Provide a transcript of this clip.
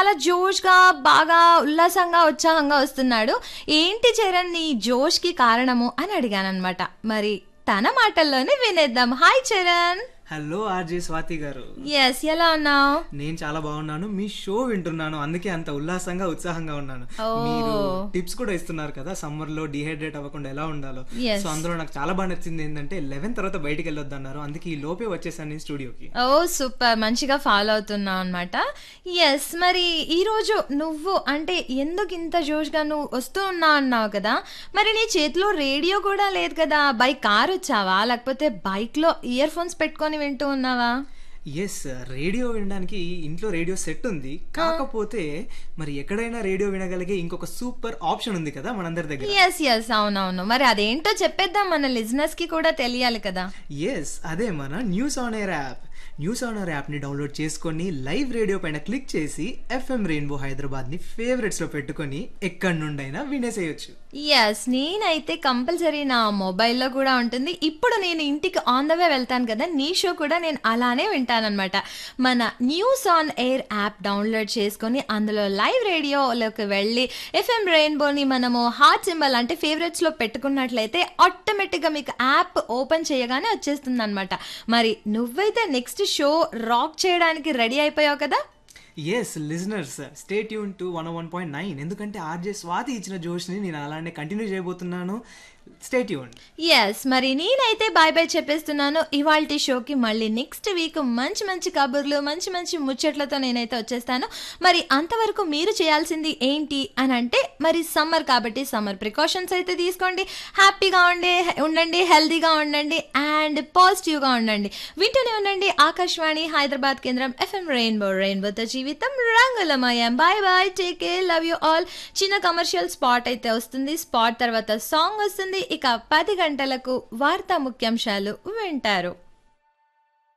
చాలా జోష్‌గా, బాగా ఉల్లాసంగా, ఉత్సాహంగా వస్తున్నాడు. ఏంటి చరణ్ నీ జోష్‌కి కారణము అని అడిగాననమాట. మరి తన మాటల్లోనే వినేద్దాం. Hi Charan. Hello RJ Swathi గారు. యెస్. ఎలా ఉన్నావు? నేను చాలా బాగున్నాను. మీ షో వింటున్నాను, అందుకే అంత ఉల్లాసంగా ఉత్సాహంగా ఉన్నాను. మీరు ఓహ్! టిప్స్ కూడా ఇస్తున్నారు కదా, సమ్మర్ లో డిహైడ్రేట్ అవ్వకుండా ఎలా ఉండాలో. So yes. అందులో నాకు చాలా బాగా నచ్చింది ఏంటంటే 11 తర్వాత బయటికి వెళ్ళొద్దు అన్నారు, అందుకే ఈ లోపే వచ్చేసాను నేను స్టూడియోకి. ఓహ్! సూపర్. మంచిగా ఫాలో అవుతున్నావు అనమాట. యెస్. మరి ఈరోజు నువ్వు అంటే ఎందుకింత జోష్‌గా నువ్వు వస్తూ ఉన్నావు అన్నావు కదా! మరి నీ చేతిలో రేడియో కూడా లేదు కదా! బై కార్ వచ్చావా? లేకపోతే బైక్‌లో ఇయర్ ఫోన్స్ పెట్టుకొని వింటూ ఉన్నావా? ఎస్, రేడియో వినడానికి ఇంట్లో రేడియో సెట్ ఉంది. కాకపోతే మరి ఎక్కడైనా రేడియో వినగలిగే ఇంకొక సూపర్ ఆప్షన్ ఉంది కదా మనందరి దగ్గర. యెస్. యెస్. అవునవును. మరి అదేంటో చెప్పేద్దాం మన లిజనర్స్‌కి కూడా తెలియాలి కదా! ఎస్, అదే మన news on air app. News on air యాప్ని డౌన్లోడ్ చేసుకొని లైవ్ రేడియో పైన క్లిక్ చేసి ఎఫ్ఎం రెయిన్బో హైదరాబాద్ని ఫేవరెట్స్లో పెట్టుకొని ఎక్కడి నుండైనా వినేసేయొచ్చు. యెస్. నేనైతే కంపల్సరీ నా మొబైల్‌లో కూడా ఉంటుంది. ఇప్పుడు నేను ఇంటికి ఆన్ ద వే వెళ్తాను కదా! నీ షో కూడా నేను అలానే వింటాననమాట. మన news on air app download చేసుకొని అందులో లైవ్ రేడియోలోకి వెళ్ళి ఎఫ్ఎం రెయిన్బోని మనము హార్ట్ సింబల్ అంటే ఫేవరెట్స్‌లో పెట్టుకున్నట్లయితే ఆటోమేటిక్‌గా మీకు యాప్ ఓపెన్ చేయగానే వచ్చేస్తుందనమాట. మరి నువ్వైతే నెక్స్ట్ షో రాక్ చేయడానికి రెడీ అయిపోయావు కదా! Yes listeners, stay tune to 101.9, ఎందుకంటే ఆర్జే స్వాతి ఇచ్చిన జోష్ని నేను అలానే కంటిన్యూ చేయబోతున్నాను. Stay tune. యెస్. మరి నేనైతే బాయ్ బాయ్ చెప్పేస్తున్నాను. ఇవాల్టి షోకి మళ్ళీ నెక్స్ట్ వీక్ మంచి మంచి కబుర్లు, మంచి మంచి ముచ్చట్లతో నేనైతే వచ్చేస్తాను. మరి అంతవరకు మీరు చేయాల్సింది ఏంటి అని అంటే, మరి సమ్మర్ కాబట్టి సమ్మర్ ప్రికాషన్స్ అయితే తీసుకోండి. హ్యాపీగా ఉండండి, హెల్తీగా ఉండండి అండ్ పాజిటివ్గా ఉండండి. వింటూనే ఉండండి ఆకాశవాణి హైదరాబాద్ కేంద్రం ఎఫ్ఎం రెయిన్బో. రెయిన్బోతో జీవితం రంగులమయం. Bye bye, take care, love you all. చిన్న కమర్షియల్ స్పాట్ అయితే వస్తుంది. స్పాట్ తర్వాత సాంగ్ వస్తుంది. ఇక 10 గంటలకు వార్తా ముఖ్యాంశాలు వింటారు.